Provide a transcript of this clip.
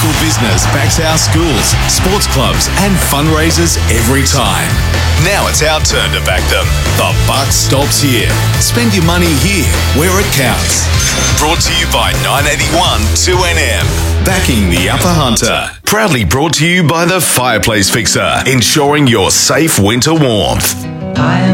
local business backs our schools, sports clubs and fundraisers every time. Now it's our turn to back them. The buck stops here. Spend your money here, where it counts. Brought to you by 981 2NM. Backing the Upper Hunter. Proudly brought to you by the Fireplace Fixer, ensuring your safe winter warmth.